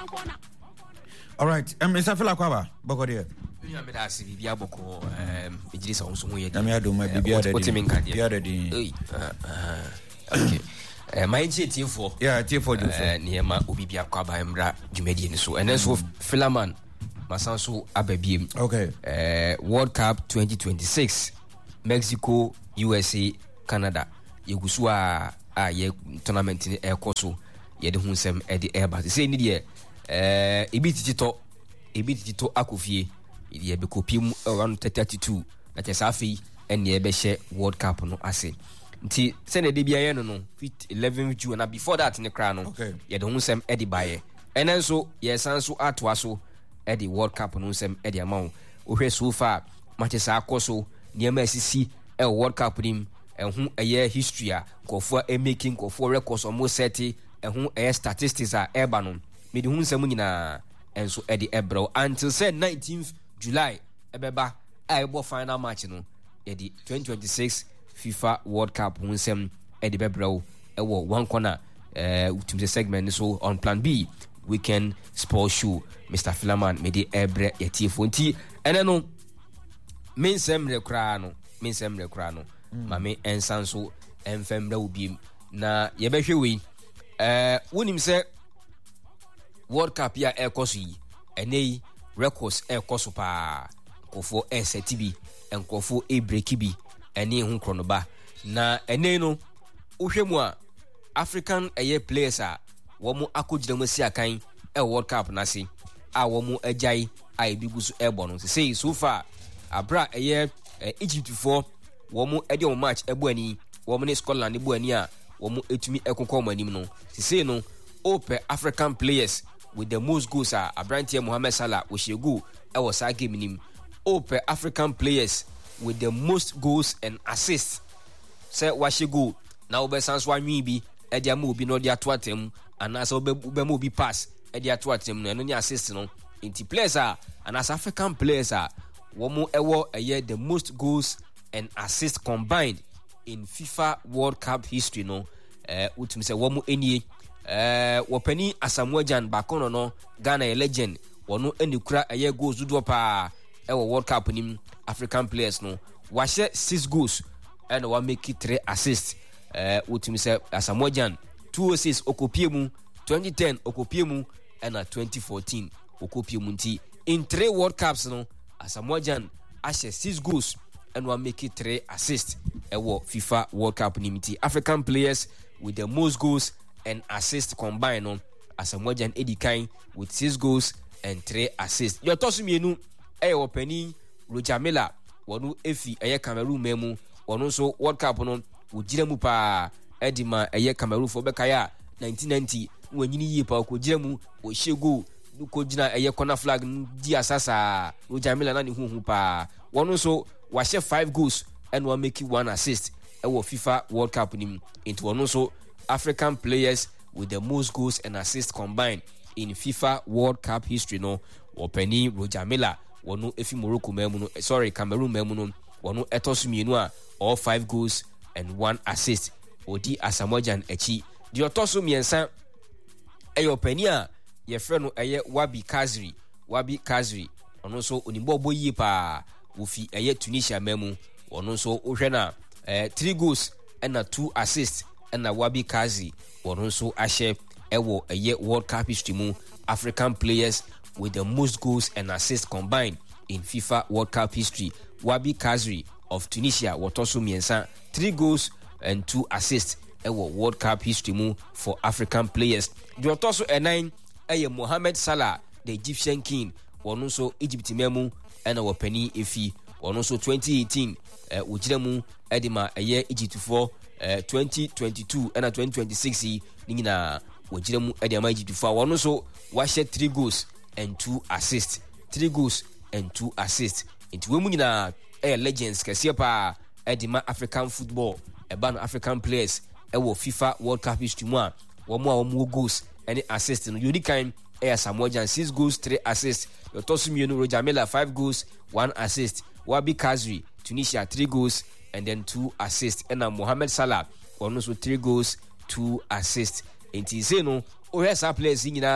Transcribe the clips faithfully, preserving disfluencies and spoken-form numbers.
All right, um, Mister Fela Kwaba, boko there. You am da si bibia boko um ejiri so so ho ye. Na me ado ma bibia da. Bibia da din. Okay. Eh my G T four. Yeah, T four do so. Eh niema obibia Kwaba emra dwumadi ni so. And so Philaman Masanso ababiem. Okay. Uh, World Cup twenty twenty-six, Mexico, U S A, Canada. Yegusu a a ye tournament ni ekoso. Ye de hunsem e de eba. Say ni de eh ebi titito, ebi titito akofie. Ye be kopim around thirty-two. Na chesa afi en ye be she World Cup no ase. Nti se na de bia ye no no eleventh June na before that ni kra no. Okay. Ye de hunsem e de baye. Enen so ye sanso atwa so at the World Cup no sem at the amount ohwe so far matches akoso niema asisi e World Cup nim ehun eye history a kofo e making kofo records almost thirty ehun eye statistics a eba no me de hun sem nyina enso e de ebro until say nineteenth July ebeba a ebo final match no e di twenty twenty-six FIFA World Cup hun sem e de bebro e wo one corner eh uh, segment so on plan B weekend sports show Mister Philaman me de ebre yetifo nti ene no mensem rekra no mensem rekra no ma me ensanso enfemra obiem na yebehwe we eh wonim se World Cup ya ekoso yi ene records ekoso pa kofo eseti bi enkofo e break bi ene hu kronoba na ene no ohwemu a African eye players a womu akogire mu siakan e World Cup na se a womu ajai a ebigusu ebo no say so far abra eye Egypt for womu ede o match ebo ani womu ne Scotland ebo ani a womu etumi ekokọ manim no say no open African players with the most goals are Abrantie Mohamed Salah Oshegu e was a game nim open African players with the most goals and assists say Oshegu na obesanso anwi bi e dia ma obi no dia to atem anasa obe mo bi pass e dia to atem no eno ni assist no inti players are and as African players are womo ewo eye the most goals and assists combined in FIFA World Cup history no eh utum say womo enie eh wopani Asamoah Gyan bakono no Ghana a legend wono enikura eye goals do pa ewo World Cup nim African players no wa share six goals and wa make it three assists eh utum say Asamoah Gyan two oh six okopiemu twenty ten okopiemu and a twenty fourteen okopiemu nti in three World Cups no Asamoah Gyan ashe six goals and one make it three assists ewo FIFA World Cup nimiti African players with the most goals and assists combined no Asamoah Gyan edikan with six goals and three assists your tosu mienu ewo pani Roger Miller wonu efi eye Cameroon memu wonu so World Cup no ojira mu pa edima eye Cameroon fo bekaya nineteen ninety wanyini yi pa ko jiramu o shego ko jina eye corner flag di asasa Roger Miller na ni hu hu pa wonu so wa share five goals and one make one assist e wo FIFA World Cup nim into wonu so African players with the most goals and assists combined in FIFA World Cup history no openi Roger Miller wonu efi Morocco memu no sorry Cameroon memu no wonu etosu mienu a all five goals and one assist odi Asamoah Gyan echi di otoso miensa eyo pani a ye frɛ no eye Wabi Kazri Wabi Kazri ono so onimbo boyi pa wofi eye Tunisia memu ono so ohwɛ na eh three goals and a two assists and a Wabi Kazri ono so ahye ewo eye World Cup history mu African players with the most goals and assists combined in FIFA World Cup history Wabi Kazri of Tunisia wotoso miensa three goals and two assists ewo World Cup history mu for African players the otoso enan eye Mohamed Salah the Egyptian king wonu so Egypt memu ena wopani efi wonu so twenty eighteen eh ojira mu edima eye Egypt for eh twenty twenty-two ena twenty twenty-six ni nyina ojira mu edima Egypt for wonu so wa share three goals and two assists three goals and two assists into we mu nyina eh legends kese pa edima African football eban African players ewo FIFA World Cup history mu a wo mu a wo mu goals any assist no yodi kan eh Asamoah Gyan six goals three assists yotosu mienu Roger Miller five goals one assist Wabi Kazri Tunisia three goals and then two assists and Mohamed Salah one also three goals two assists enti say no o hesa players nyina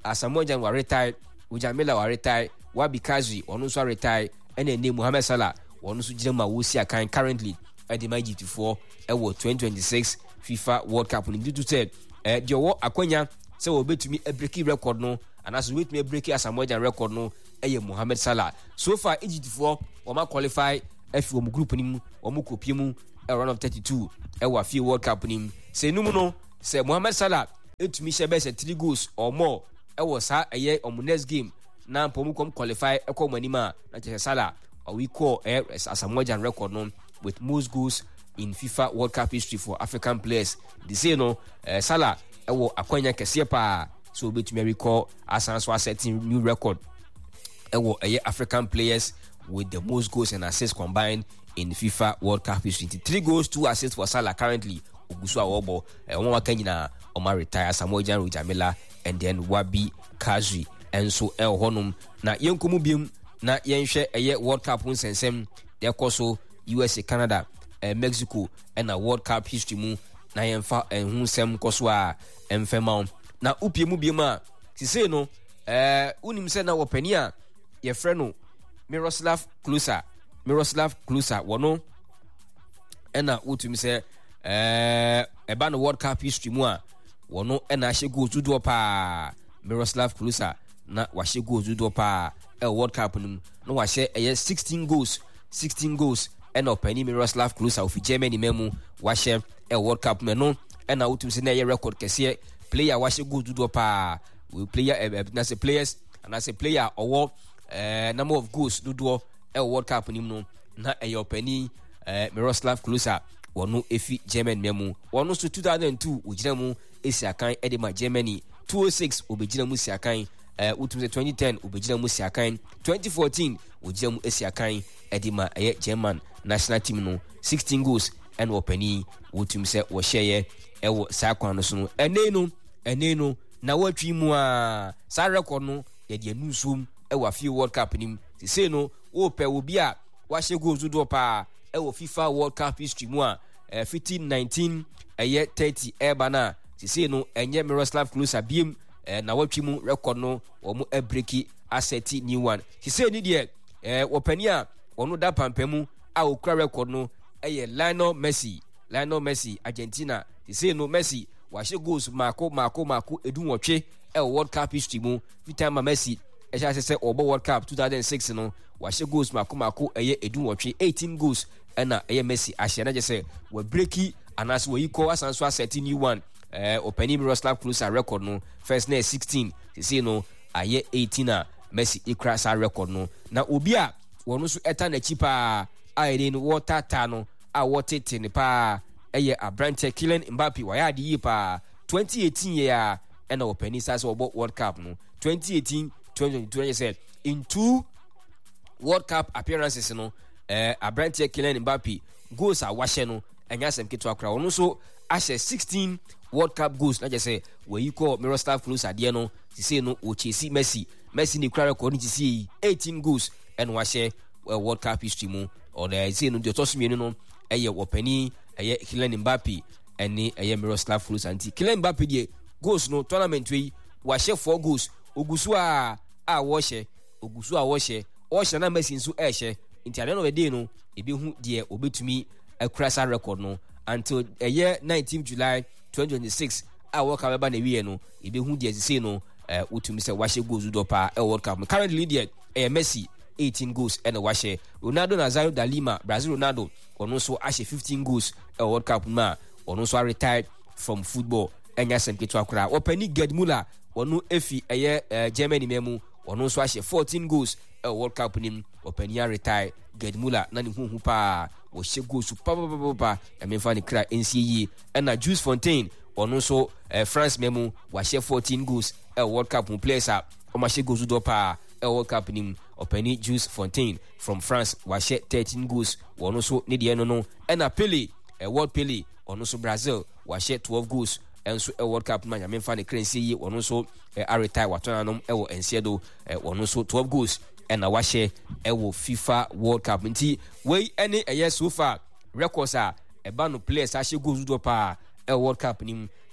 Asamoah Gyan wa retire, Ujamila wa retire, Wabi Kazri onu so retire, ene ne Mohamed Salah onu so gina ma wo si akan currently at the Egypt for ewo twenty twenty-six FIFA World Cup ni do say eh de wo akwanya say wo betumi e break record no anaso betumi e break Asamoah Gyan record no eye Mohamed Salah. So far Egypt for o ma qualify F O M group ni mu o mu kopie mu a round of thirty-two e wa FIFA World Cup ni say numu no say Mohamed Salah etumi she be say three goals or more e wo sa eye o next game na pomu kom qualify e ko manima na che Salah we call eh, Asamoah Gyan record no with most goals in FIFA World Cup history for African players. They say no uh, Salah e wo akwanya kese pa so betumi recall asan so setting new record e wo eh, African players with the most goals and assists combined in FIFA World Cup history. Three goals, two assists for Salah currently. Ogusu Awobo e won wakanyina o ma retire Asamoah Gyan Rujamila and then Wabi Kazri enso e honum na yenkomu biem na yenhwe eye World Cup unsensem de koso U S A, Canada, eh, Mexico and a World Cup history mu na yenfa enhunsem koso a emfema na upie mu biema ti say no eh unim se na wopani a ye frɛ no Miroslav Klose Miroslav Klose wono ena utum se eh eba no World Cup history mu a wono ena hye goal tudo pa Miroslav Klose na wahye goal tudo pa e World Cup num no wahye eye sixteen goals sixteen goals ena opani Miroslav Klose of Germany memu wahye e World Cup me no ena utum se na ye record kese player wahye goal tudo pa we player uh, na say players and as a player owo uh, number of goals dudo e World Cup nim no na e opani uh, Miroslav Klose wono efi Germany memu wono so two thousand two ugina mu esiakan edema Germany two thousand six obegina mu siakan uh, utum se twenty ten obegina mu siakan twenty fourteen ugina mu esiakan edema eye German national team no sixteen goals and opani utum se wo share e wo sakwan no so no ene no ene no na watwi mu a sa record no ye de nusum e wa FIFA World Cup nim ti say no wo pe obi a wa hye goals do pa e wo FIFA World Cup history mu a fifteen nineteen eye thirty e bana ti say no enye Miroslav Klose biem na watwi mu record no wo mu e breaki asset new one ti say ni de e wo pani a wono da pampamu a okura record no eye Lionel Messi Lionel Messi Argentina ti say no Messi wahye goals mako mako mako edun wotwe e World Cup history mu fitan ma Messi e sha se obo World Cup two thousand six no wahye goals mako mako eye edun wotwe eighteen goals na eye Messi ahye na je se we breaki anas we equal asanso asset new one eh opani Miroslav Klose record no first na sixteen ti say no aye eighteen a Messi ikra sa record no na obi a wono so eta na chipa a ere no water ta no a wotete ne pa eye Abrante Kylian Mbappe wa ya di pa twenty eighteen year and opani sa so World Cup no twenty eighteen twenty twenty said in two World Cup appearances no eh Abrante Kylian Mbappe goals a wahye no enya sem keto akra wono so ahye sixteen World Cup goals na je say we call Miroslav Klose ade no ti say no o Chelsea Messi Messi ni kra record ni ti say eighteen goals and wahye uh, World Cup history mu or the say no de tosumi no eye opani eye Kylian Mbappe ene eye Miroslav Klose anti Kylian Mbappe die goals no tournament we wahye four goals ogusu a a wahye ogusu a wahye o hye na Messi nso e hye nti ade no we dey no ebi hu die obetumi akrasa record no until eye nineteenth July twenty twenty-six a World Cup ba na wie no ebi hu die say no eh utumi say wahye goals do pa e World Cup currently die eye Messi eighteen goals and wahye Ronaldo Nazario da Lima Brazil Ronaldo ono so ahye fifteen goals e World Cup ma ono so retired from football enya sem keto akra opani Gerd Müller ono efi eye uh, Germany memu ono so ahye fourteen goals e World Cup nim opani retire Gerd Müller na ni huhu pa wo hye goals pa pa pa pa ya memfa ni kra N C A A na Jules Fontaine ono so uh, France memu wa hye fourteen goals e World Cup players a o ma hye goals do pa e World Cup nim opani Jules Fontaine from France wa hye thirteen goals wono so ne de no no na Pele e World Pele ono so Brazil wa hye twelve goals enso e World Cup man ya memfa ne krensi yi wono so e retire watona nom e wo ensiedo e wono so twelve goals na wa hye e wo FIFA World Cup nti we ene eye so far records a e ba no players a hye goals do pa e World Cup nim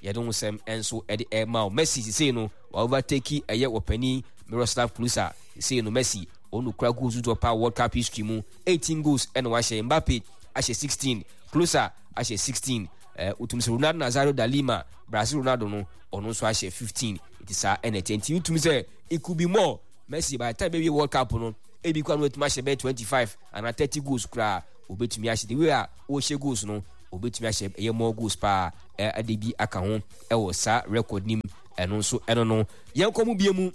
yɛde ho sɛm enso ɛde ɛma Messi sisi no wa overtake ɛyɛ wɔpani Miroslav Klose sisi no Messi onu kura goals to pa World Cup history mu eighteen goals ɛna wahyɛ. Mbappe ahyɛ sixteen, Klose ahyɛ sixteen, eh utum sɛ Ronaldo Nazario da Lima Brazil Ronaldo no ɔno nso ahyɛ fifteen. It is a N T N utum sɛ it could be more. Messi by the time baby World Cup no ebi kwa no etuma hyɛ bɛ twenty-five and thirty goals kura obetumi ahyɛ the way a o hyɛ goals no obetumi ahyɛ ɛyɛ more goals pa ade bi aka ho ɛwɔ sa record nim ɛno nso ɛno no yɛn kɔmu bie mu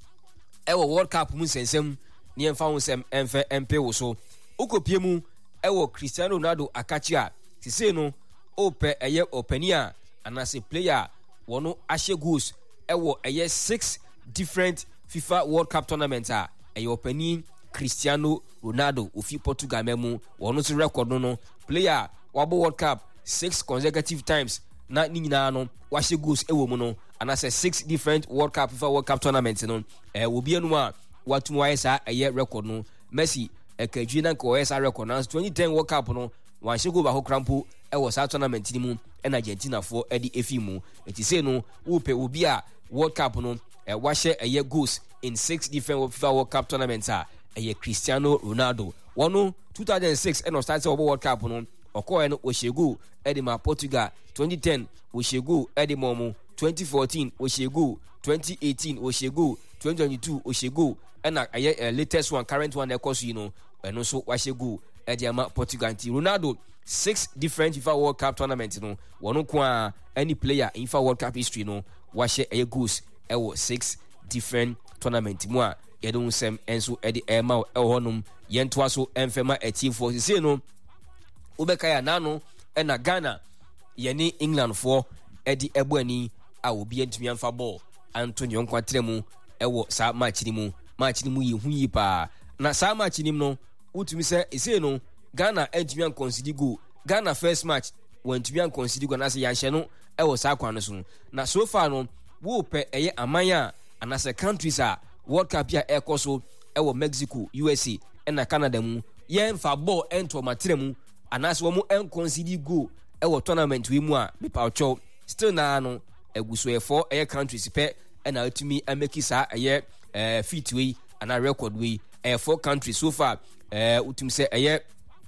ɛwɔ World Cup mu nsɛnsɛm ne yɛmfa ho nsɛm ɛmfɛ ɛmpe wo so okopie mu ɛwɔ Cristiano Ronaldo akachi a sise no opɛ ɛyɛ opani a anase player wɔno ahyɛ goals ɛwɔ ɛyɛ six different FIFA World Cup tournament a ɛyɛ opani Cristiano Ronaldo ofi Portugal memu wɔno so record no no player wabo World Cup six consecutive times na ni nyina no wahyɛ goals ɛwɔ mu no anase six different World Cup FIFA World Cup tournament no eh obi anu a watum wayɛ saa ɛyɛ record no Messi ɛkadwi na nka wɔyɛ saa record na twenty ten World Cup no wanhyɛ goal ba ho krampo ɛwɔ saa tournament ni mu ɛna Argentina fo ɛde efi mu enti sei no wopɛ obi a World Cup no eh wahyɛ ɛyɛ goals in six different FIFA World Cup tournaments a ɛyɛ Cristiano Ronaldo wɔno two thousand six ɛna start sɛ ɔbɔ World Cup no ɔkɔɛ no ɔhyɛ goal ɛde ma Portugal. Twenty ten ɔhyɛ goal ɛde ma ɔmo. Twenty fourteen ɔhyɛ goal. Twenty eighteen ɔhyɛ goal. Twenty twenty two ɔhyɛ goal ɛna ɛyɛ uh, latest one current one ɛkɔ so yi no ɛno nso wahyɛ goal ɛde ama Portugal. Nti Ronaldo six different FIFA World Cup tournament no wɔno ko a any player in FIFA World Cup history no wahyɛ ɛyɛ goals ɛwɔ six different tournament mu a yɛde ho sɛm ɛnso ɛde ɛma ɛwɔ hɔnom yɛntoa so ɛmfɛma ɛtiefo sisi no wobɛka ya nano ɛna Ghana yɛne England for ɛde ɛbɔ ani a obi antumi amfa ball Antonio Nkwatre mu ɛwɔ saa match ni mu match ni mu yi hu yi pa na saa match ni no wotumi sɛ ese no Ghana antumi an concede goal. Ghana first match wantumi an concede goal na sɛ yanhyɛ no ɛwɔ saa kwan no so na so far no wo pɛ ɛyɛ aman a anase countries a World Cup ya ɛkɔ so ɛwɔ Mexico, U S A ɛna Canada mu yɛmfa ball ɛnto matre mu anase wo mu ɛnconcede goal ɛwɔ tournament we mu a mepa ɔchɔ still na no agusoyefo ɛyɛ countries pɛ ɛna atumi ameki saa ɛyɛ eh feat we ana record we ɛyɛ four countries so far eh utum sɛ ɛyɛ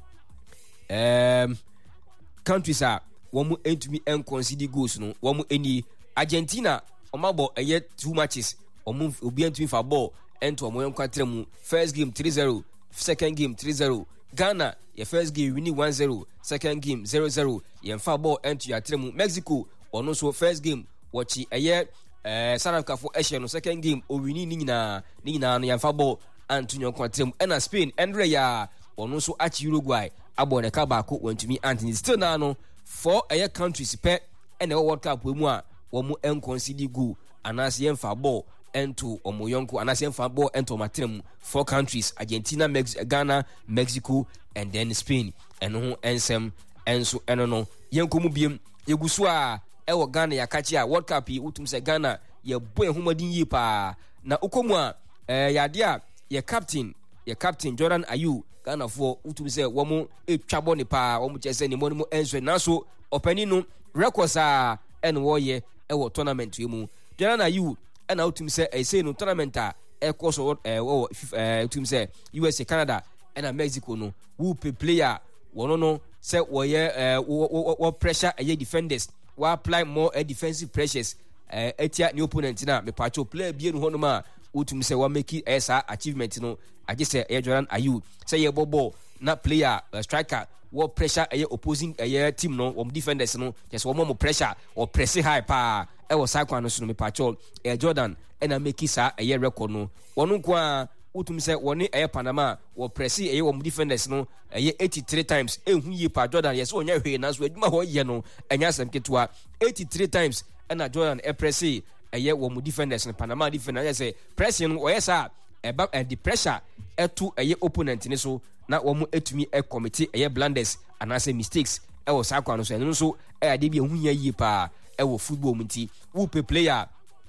um countries a wo mu entumi ɛnconcede goals no wo mu eni Argentina omabo ɛyɛ two matches omu obi entumi fa ball ɛnto omo yɛnkwatre mu first game three zero second game three zero Ghana your first game winning one zero second game zero zero yɛmfa ball ɛnto yɛatre mu Mexico ɔno so first game wɔkyi ɛyɛ eh South Africa ɛhyɛ no second game o winning ni nyina ni nyina no yɛmfa ball anto yɛnkwatre mu ɛna Spain ɛndre ya ɔno so achi Uruguay abɔ ne ka baako wantumi Anthony still na no four ɛyɛ countries pɛ ɛna ɛwɔ World Cup mu a wɔn ɛnconcede goal anase yɛmfa ball ɛnto ɔmo yɔnko anase yɛmfa ball ɛnto matrem four countries Argentina, Mex- Ghana, Mexico and then Spain ɛno ho ɛnsɛm ɛnso ɛno no yɛnko mu biem yɛguso a ɛwɔ Ghana yɛakachi a World Cup yi wotum sɛ Ghana yɛbɔ yɛn homadin yi paa na ukomu a ɛɛ yɛade a yɛ captain yɛ captain Jordan Ayew Ghana for wotum sɛ wɔn etwa bɔ ne paa wɔn kyɛ sɛ ne mo ne mo ɛnso nanso ɔpani no records a ɛna wɔyɛ ɛwɔ tournament yi mu Jordan Ayew ɛna wotum sɛ ɛsɛ no tournament a ɛkɔ so ɛwɔ ɛɛ wotum sɛ U S A, Canada ɛna Mexico no wo pe player wɔn no sɛ wɔyɛ ɛɛ wɔ wɔ pressure ɛyɛ defenders wɔ apply more uh, defensive pressures ɛɛ ɛtia ne opponent na me pacho player bie no hɔnom a wotum sɛ wɔ make ɛyɛ saa achievement no agye sɛ ɛyɛ Jordan Ayew sɛ yɛ bɔ ball na player uh, striker wɔ pressure ɛyɛ opposing ɛyɛ team no wɔn defenders no just wɔn mo pressure or press high pa ɛwɔ saa kwan no so no me pacho ɛyɛ Jordan ɛna make saa ɛyɛ record no wɔn nko a wotum sɛ wɔne ɛyɛ Panama wɔ press ɛyɛ wɔn defenders no ɛyɛ eighty-three times ehu yie pa Jordan yɛ sɛ ɔnyɛ hwee nanso adwuma hɔ yɛ no ɛnyɛ asɛm ketewa eighty-three times ɛna Jordan ɛpress ɛyɛ wɔn defenders no Panama defenders ɛyɛ sɛ press no ɔyɛ saa ɛba ɛde pressure ɛto ɛyɛ opponent ne so na wɔn etumi ɛcommit ɛyɛ blunders anaasɛ mistakes ɛwɔ saa kwan no so ɛno nso ɛyɛ ade bi ehu yɛ yie paa ɛwɔ football mu nti wo pe player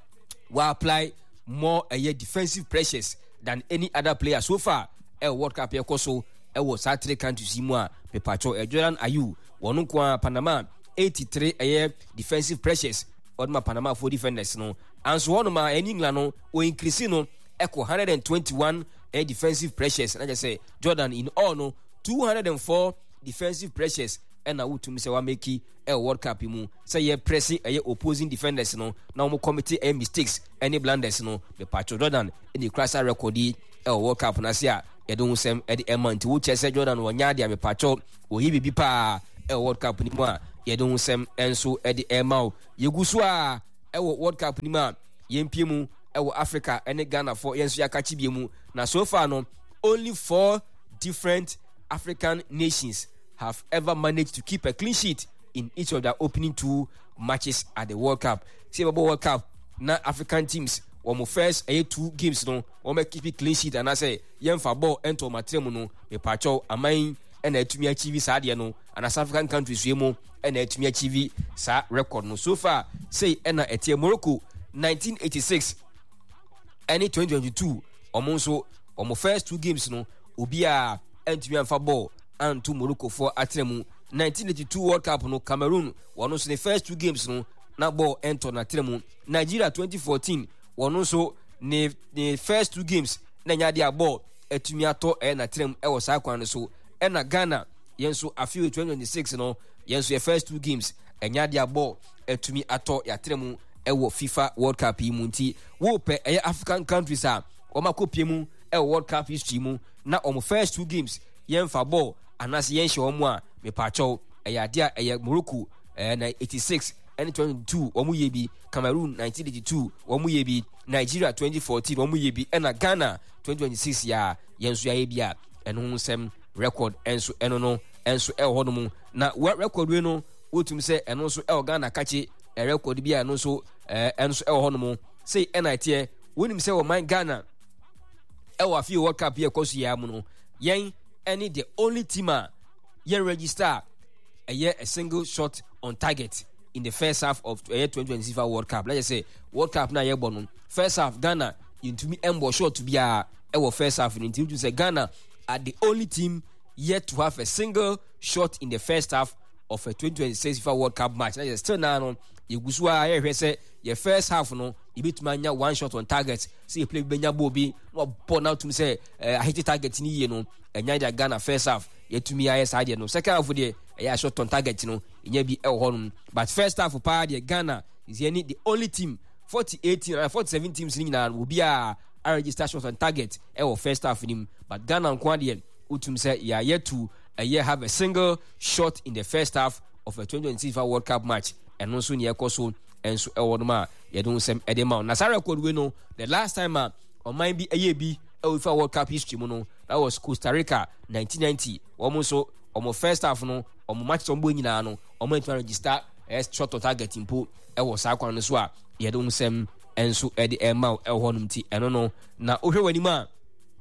wa apply more ɛyɛ defensive pressures than any other player so far ɛwɔ World Cup yɛkɔ so ɛwɔ saa three countries yi mu a pepacho Jordan Ayew wɔn nko a Panama eighty-three a defensive pressures on my Panama for defenders no and so on my England no we increase no echo one hundred twenty-one a defensive pressures and I just say Jordan in all no two hundred four defensive pressures and I would to me say wa make a World Cup mu say ye pressing a opposing defenders no now mo committee a mistakes any blunders no the Pacho Jordan in the class record e World Cup na sia ye don sem e the month wo chese Jordan wo nya dia me Pacho wo hi bibi pa e World Cup ni mu a ye don sem enso e the emau ye gusu a e World Cup ni ma ye mpie mu e wo Africa ene Ghana for yenso ya kachi bi mu na so far no only four different African nations have ever managed to keep a clean sheet in each of their opening two matches at the World Cup. See about World Cup, now African teams, when we first a two games no, when we keep it clean sheet and I say, young for ball enter matremo no, me pacho amain and a to me achieve sadia no, and as African countries we mo and a to me achieve sa record no. So far, say ena etie Morocco nineteen eighty-six, any twenty twenty-two, almost so, on first two games no, ubia and to me for ball. And to Morocco for Atremu nineteen eighty-two World Cup no Cameroon one also the first two games no na ball enter na Atremu Nigeria twenty fourteen one also the the first two games na nya dia ball etumi ato e na Atremu e was akwan so e na Ghana yenso afi twenty twenty-six no yenso the first two games enya dia ball etumi ato ya Atremu e wo FIFA World Cup yi munti wo pe e African countries a o makopie mu e World Cup history mu na o first two games yen fa ball anas yen hye omo a me pacho eyadia eye Morocco eh na eighty-six and twenty-two omo ye bi Cameroon nineteen eighty-two omo ye bi Nigeria twenty fourteen omo ye bi na Ghana twenty twenty-six ya yenso ya ye bia eno nsem record enso eno no enso e ho no mu na record we no wotum se eno so e Ghana kachi e record bia no so eh enso e ho no mu say enite wonim se wo man Ghana e wa fi World Cup ye koso ya mu no yen any the only team a yen register a year a single shot on target in the first half of uh, twenty twenty-six World Cup. Let's just say World Cup na ye bono first half Ghana into me embo shot to be a our first half in team to say Ghana are the only team yet to have a single shot in the first half of a twenty twenty-six World Cup match. Let's still now you gusua here say your first half no you beat manya one shot on target see you play benya bobi no born out to say I hit target ni ye no enya dia Ghana first half yet to me I S no second half there a shot on target no enya bi e ho but first half pa the Ghana is any the only team forty-eight and forty-seven teams ni na will be a register shot on target e wo first half nim but Ghana nkwa de utum say ya yet to a year have a single shot in the first half of a twenty twenty-six World Cup match and also near Koso and so Ewadma, you don't send Edema. Nasara could we know the last time uh, on might be a year be a FIFA World Cup history mono that was Costa Rica nineteen ninety. Almost so on my first half no on my match on Buinano on my register as shot of target in pool. I was Aquan as well. You don't send and so Eddie Emma El Honumti. I don't know now. Okay, when you man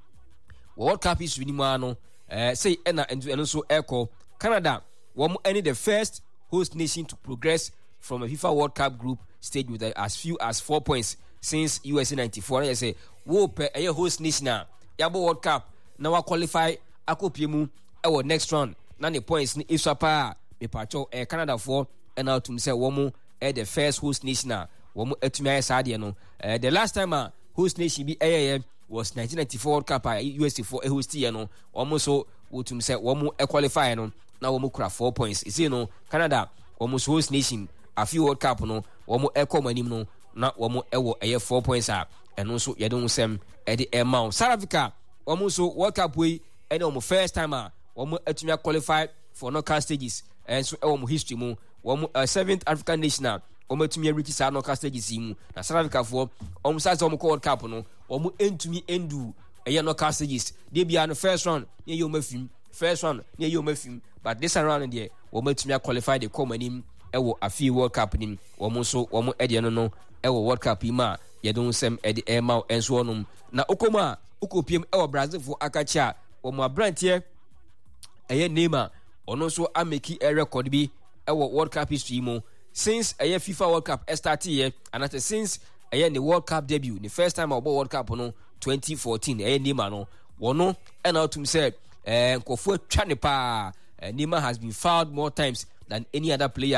World Cup history Nimano uh, say Enna and also Echo Canada. One any the first host nation to progress from a FIFA World Cup group stage with as few as four points since U S A ninety-four. I say, wo pe a host nation na yabo World Cup na wa qualify akopie mu e next round na the points ni isapa me pacho e Canada for and now to say wo mu e the first host nation na wo mu etumi ayesa no the last time a host nation bi e was nineteen ninety-four World Cup U S A for a host ye no wo mu so wo tum say wo mu e qualify no na wo mu kura four points you see no Canada wo mu host nation a few World Cup no womo eko manim no na womo ewo eye four points a eno so ye don sem e de emount South Africa womo so World Cup we e de womo first time a womo atumi qualify for knockout stages and so e womo history mu womo uh, seventh African nation a womo atumi reach sa knockout stages mu na South Africa for womo sa womo World Cup no womo entumi endu eye knockout stages dey bia no first round ye yo mafim first round ye yo mafim but this round there womo atumi qualify the comanim ewo afi World Cup nim womo so womo ede no no ewo World Cup ima ye don sem ede ema enso onum na okoma okopiem ewo Brazil for akacha womo abrantie eye Neymar ono so ameki a record bi ewo World Cup history mo since eye FIFA World Cup start here and at since eye the World Cup debut the first time obo World Cup no twenty fourteen eye Neymar no wono and out to say eh nkofo twa ne pa Neymar has been fouled more times than any other player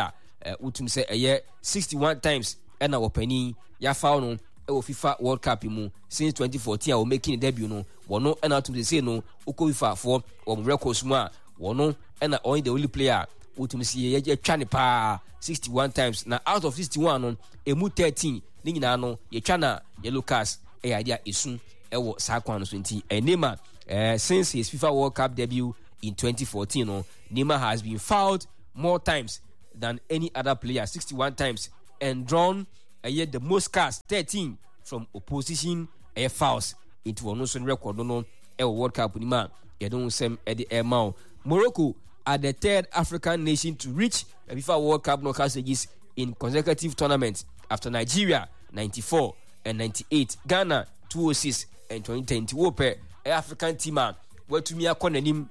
utum say eye sixty-one times ena wopani ya foul no e wo FIFA World Cup mu since twenty fourteen a wo making debut no wono ena utum say no uko FIFA for wo records mu a wono ena only the only player utum say ye twa ne pa sixty-one times na out of sixty-one no emu thirteen ni nyina no ye twa na ye Lucas e idea esun e wo sa kwan no so nti Neymar uh, since his FIFA World Cup debut in twenty fourteen no Neymar has been fouled more times than any other player, sixty-one times, and drawn uh, yet the most cards, thirteen from opposition uh, fouls into one no record no a World Cup nima you don't same at the air mount. Morocco are the third African nation to reach a FIFA World Cup knockout stages in consecutive tournaments after Nigeria ninety-four and ninety-eight, Ghana two oh six and twenty ten. Wope African team where to me a konanim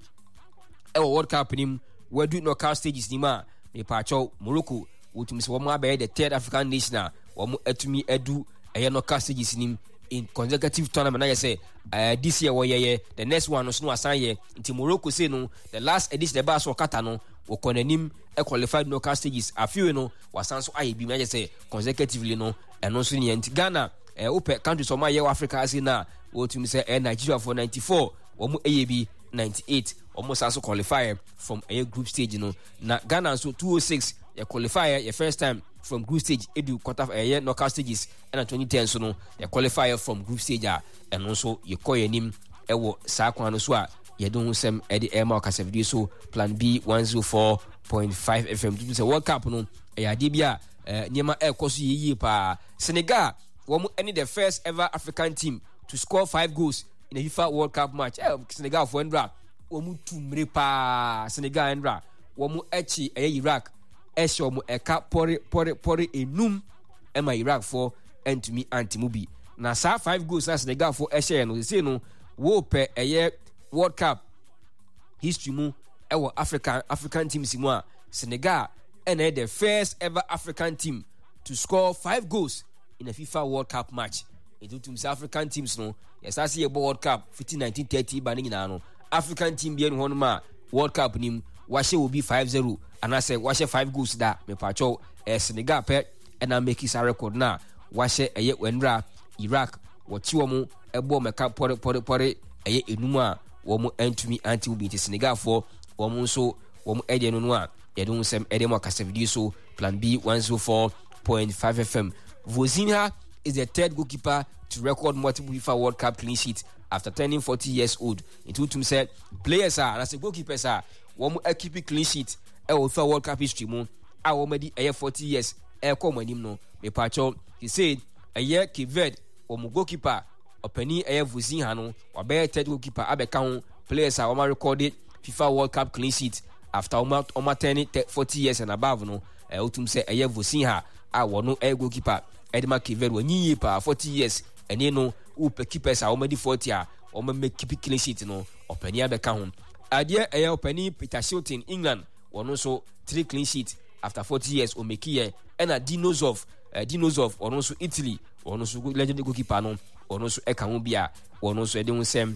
a World Cup nim where do knockout stages nima me pacho Morocco wotum se womo abe the third African nation a womo atumi edu a knockout stages nim in consecutive tournament. I say uh, this year we the next one no no asan ye nti Morocco say no the last edition the bas wakata no wo konanim e qualified knockout stages afiwe no wasan so aye bi me say consecutively no eno so ni nti Ghana eh ope countries so ma ye Africa as na wotum se eh, Nigeria for ninety-four womo A B ninety-eight almost also qualify from a group stage, you know. Na Ghana so two oh six you qualify your first time from group stage edu quarter a year knockout stages and twenty ten so no you qualify from group stage and also you call your name ewo sa kwan no so a you don sem e the Emma Okasevidio so plan B one oh four point five F M to say World Cup no e ade bia nyema e koso yiyi pa. Senegal wo any the first ever African team to score five goals in a FIFA World Cup match. Eh, Senegal for Endra womu tumre pa Senegal Endra womu echi eh Iraq esho mu eka pori pori pori enum ema Iraq for entumi antimubi na sa five goals na Senegal for eshe no say no wo pe eh World Cup history mu ewo African African teams mu a Senegal and the first ever African team to score five goals in a FIFA World Cup match. It to South African teams no yes I see a World Cup fifteen nineteen thirty banning na no African team bien one ma World Cup nim washe will be five zero and I say washe five goals da me pacho eh, Senegal pe and I make his record na washe eye wenra Iraq wachi womu ebo meka pore pore pore eye enuma womu entumi anti will be Senegal for womu so womu ede no no a ye don sem ede mo Okasevidio so plan B one oh four point five F M. Vozinha is the third goalkeeper to record multiple FIFA World Cup clean sheets after turning forty years old. It would said players are and as a goalkeepers are one more keep clean sheet e will FIFA World Cup history mo a wo medi e forty years e come anim no me pacho he said a year Kived one goalkeeper openi e Vozinha no obe third goalkeeper abeka ho players are one recorded FIFA World Cup clean sheet after almost turning forty years and above no e utum say e Vozinha a wono e goalkeeper Edma Kived wanyi pa forty years ene no upe keepers a omedi forty a omo make keep clean sheet no opani abeka ho ade e opani Peter Shilton England wono so three clean sheet after forty years o make here and a Dinozov uh, Dinozov wono so Italy wono so legend goalkeeper no wono so e ka ho bia wono so e de nsem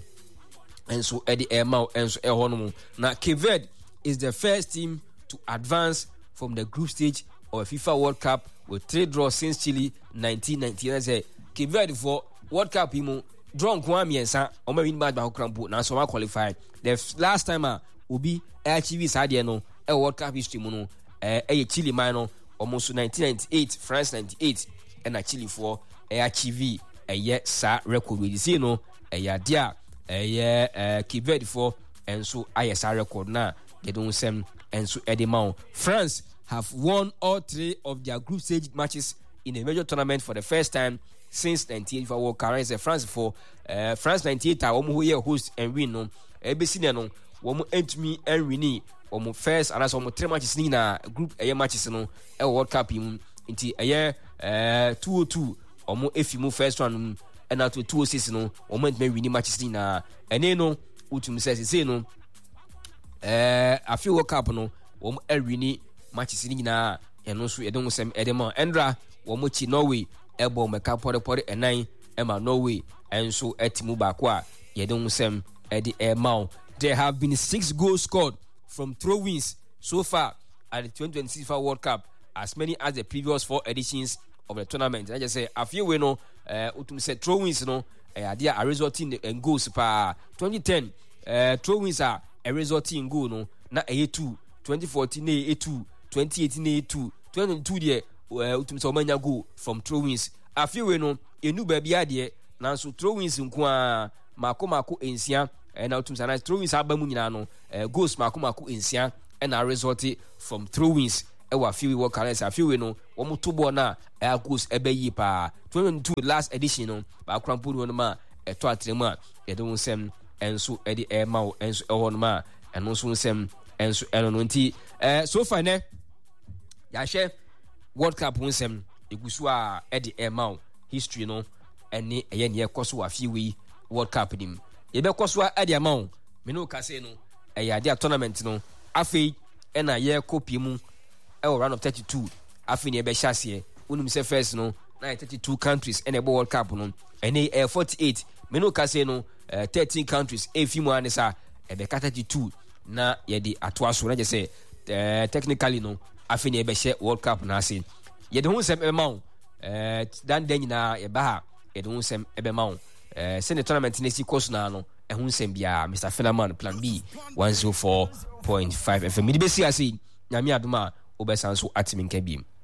enso e de e ma enso e ho no na Kived is the first team to advance from the group stage of a FIFA World Cup with three draws since Chile nineteen ninety-nine. Say Kived for World Cup imo draw kwa miensa o ma win match ba krampo na so ma qualify the last time a obi achieve sade no e World Cup history mu no eh e Chile man no almost nineteen ninety-eight France ninety-eight and a Chile for e achieve e ye sa record we see no e ya dia e ye Kived for and so I S R record na they don't send and so Edemao. France have won all three of their group stage matches in a major tournament for the first time since ninety-eight for World Cup. France for uh, France ninety-eight a womu here host and win no ebesi ne no womu entumi and win womu first and so womu three matches ni na group eh matches no e World Cup im nti eh uh, two oh two womu efimu first one and at two oh six no womu entumi win matches ni na ene no utum say say no eh afi World Cup no womu e win matches ni na eno so edon sem edema Endra womu chi Norway ebo meka pore pore enan ema Norway enso etimu baako a yedon sem edi emao. There have been six goals scored from throw-ins so far at the twenty twenty-six FIFA World Cup as many as the previous four editions of the tournament. I just say a few we know uh utum say throw-ins no uh they are resulting in goals pa twenty ten uh throw-ins are a resulting in goal no na a two twenty fourteen a two twenty eighteen a two twenty twenty-two there uh utum say omanya goal from throw-ins. A few we know enu ba bia de nanso throw-ins nko a mako mako ensia and now utum say throw-ins aba mu nyina no uh, goals mako mako ensia and are resulting from throw-ins. Ewa few work calendars a few we no omo to ball na e goals ebe yi pa twenty twenty-two last edition no ba krampo no ma e to atremu a e do nsem enso e di e ma enso e ho no ma eno nso nsem enso eno no nti eh so far ne ya hye World Cup nsem egusu a e di e ma history no ene eye ne ekoso a few we World Cup dim e be koso a di ma me no ka say no e ya dia tournament no afei e na ye copy mu a round of thirty-two afini ebe chassis unum say first no na thirty-two countries and a World Cup no and a forty-eight me no ka say no uh, thirteen countries e fi mu anisa ebe ka thirty-two na ye di atoa so na je say uh, technically no afini ebe share World Cup na say ye de hu sem ebe ma eh dan den na ye ba ha ye de hu sem ebe ma eh say the tournament na si course na no e hu sem bia Mister Phenoman plan B one oh four point five F M. Mi be si ase nyame adoma obesanso atimin kabim.